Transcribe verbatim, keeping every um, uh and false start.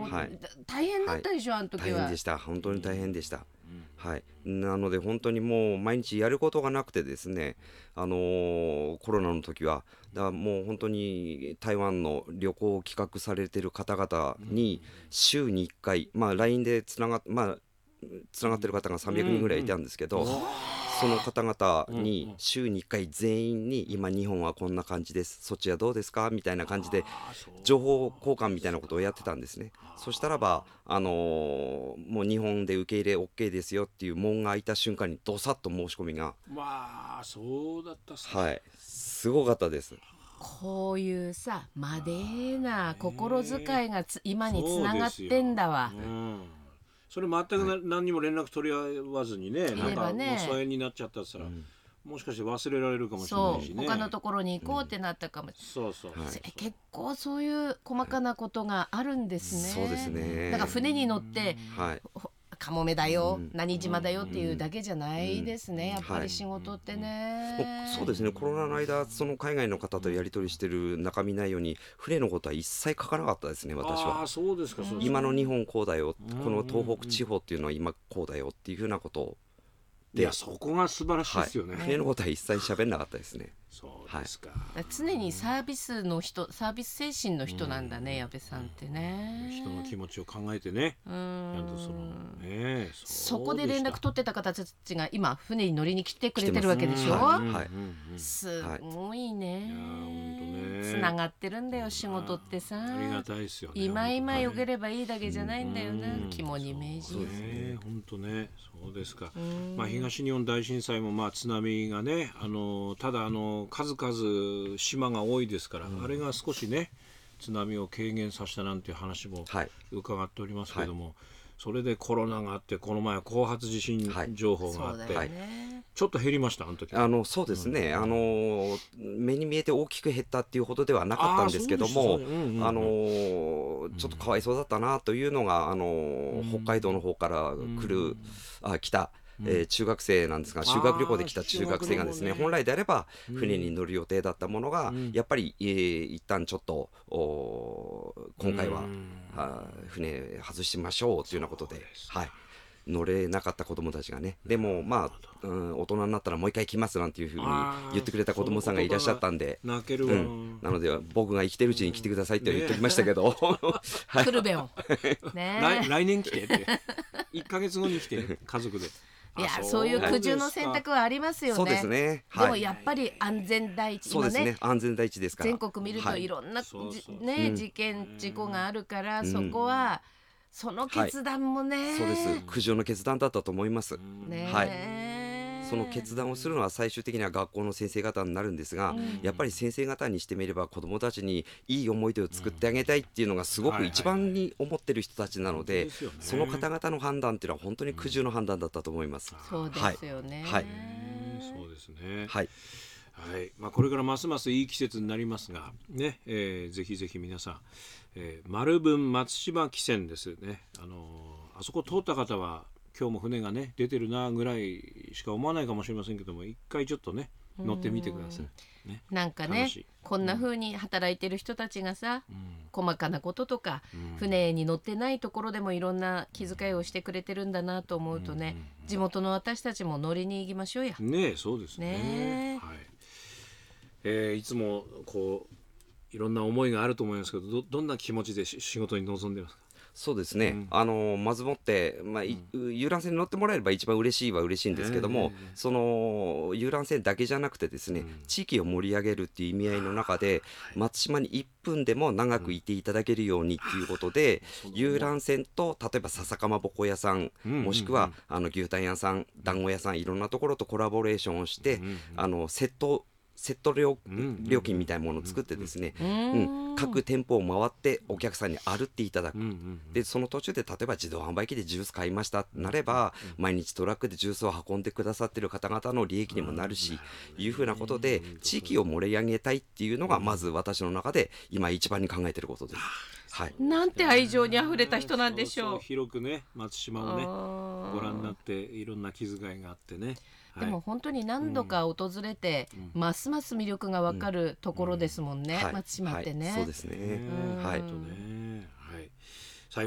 はい、 大変だったでしょ、はい、あの時は。 大変でした。本当に大変でした。はい、なので本当にもう毎日やることがなくてですね、あのー、コロナの時はだからもう本当に台湾の旅行を企画されてる方々に週にいっかい、まあ、ライン でつなが、まあ、つながってる方がさんびゃくにんぐらいいたんですけど、その方々に週にいっかい全員に今日本はこんな感じです、そっちはどうですかみたいな感じで情報交換みたいなことをやってたんですね。そしたらば、あのー、もう日本で受け入れ OK ですよっていう門が開いた瞬間にどさっと申し込みが、 まあそうだったっすね。 はい、すごかったです。 こういうさまでな心遣いがつ今につながってんだわ。 うん、それ全くな、はい、何にも連絡取り合わずにね、なんかもう疎遠になっちゃったって言ったら、うん、もしかして忘れられるかもしれないしね。 そう他のところに行こうってなったかも、うん、 そうそう、はい、 結構そういう細かなことがあるんですね、 はい、そうですね。 だから船に乗って、はい、カモメだよ、うん、何島だよっていうだけじゃないですね、うん、やっぱり仕事ってね、 はい、そうですね。コロナの間その海外の方とやり取りしてる中身内容に船のことは一切書かなかったですね、私は。 あ、そうですか。 今の日本こうだよ、この東北地方っていうのは今こうだよっていうふうなことを、 いやそこが素晴らしいですよね、 はい、船のことは一切喋んなかったですね。 そうですか、 はい、常にサービスの人、サービス精神の人なんだね、矢部さんってね。 人の気持ちを考えてね、 うん、 ちゃんとその、ね、 そこで連絡取ってた方たちが今船に乗りに来てくれてるわけでしょ。 はいはい、 すごいね。 いや本当ね、 つながってるんだよ仕事ってさ。 ありがたいですよね。 今今よければいいだけじゃないんだよな、肝に銘じ。 そうですね、本当ね、そうですか。まあ、東日本大震災もまあ津波がね、あのただあの数々島が多いですから、うん、あれが少しね津波を軽減させたなんていう話も伺っておりますけども、はい、それでコロナがあってこの前は後発地震情報があって、はい、ちょっと減りました、あの時。 あのそうですね、うん、あの目に見えて大きく減ったっていうほどではなかったんですけども、あのちょっとかわいそうだったなというのが、あの、うん、北海道の方から来る、うん、あ来たえー、中学生なんですが、修学旅行で来た中学生がですね、本来であれば船に乗る予定だったものが、うん、やっぱり、えー、一旦ちょっと今回は、うん、あ船外しましょうというようなことで、はい、乗れなかった子どもたちがね、でもまあ、うん、大人になったらもう一回来ますなんていうふうに言ってくれた子どもさんがいらっしゃったんで、 泣けるわ、 うん、なので僕が生きてるうちに来てくださいって言ってきましたけど、 はい、来るべよ、ね、 来, 来年来てっていっかげつごに来て家族で。 いや、そういう苦渋の選択はありますよね。 そうですね、 はい、でもやっぱり安全第一、 そうですね、安全第一ですから。 全国見るといろんな、はいね、事件事故があるから、うん、そこはその決断もね、はい、 そうです、苦渋の決断だったと思います、 ね、 はい、その決断をするのは最終的には学校の先生方になるんですが、うん、やっぱり先生方にしてみれば子どもたちにいい思い出を作ってあげたいっていうのがすごく一番に思ってる人たちなので、その方々の判断っていうのは本当に苦渋の判断だったと思います、 うん、そうですよね、 はいはい、そうですね、 はいはい、まあ、これからますますいい季節になりますが、ねえー、ぜひぜひ皆さん、えー、丸文松島汽船ですね、あのー、あそこ通った方は今日も船がね出てるなぐらいしか思わないかもしれませんけども、一回ちょっとね乗ってみてください、ね、 なんかねこんな風に働いてる人たちがさ、うん、細かなこととか、うん、船に乗ってないところでもいろんな気遣いをしてくれてるんだなと思うとね、うん、地元の私たちも乗りに行きましょうや。 ねえ、そうですね、ね、はい、えー、いつもこういろんな思いがあると思いますけど、 ど, どんな気持ちで仕事に臨んでますか？ そうですね、うん、あのまずもって、まあうん、遊覧船に乗ってもらえれば一番嬉しいは嬉しいんですけども、その遊覧船だけじゃなくてですね、うん、地域を盛り上げるっていう意味合いの中で松島にいっぷんでも長くいていただけるようにっていうことで、うん、遊覧船と例えば笹かまぼこ屋さん、うん、もしくはあの牛タン屋さん、団子屋さん、いろんなところとコラボレーションをして、うん、あのセットセット 料, 料金みたいなものを作ってですね、うん、各店舗を回ってお客さんに歩っていただく、でその途中で例えば自動販売機でジュース買いましたってなれば、毎日トラックでジュースを運んでくださってる方々の利益にもなるし、いうふうなことで地域を盛り上げたいっていうのがまず私の中で今一番に考えていることです。はい、 なんて愛情にあふれた人なんでしょう。 そうそう、広くね松島をねご覧になっていろんな気遣いがあってね、 でも本当に何度か訪れて、うん、ますます魅力が分かるところですもんね、うん、松島ってね、 はい、そうですね、 はい、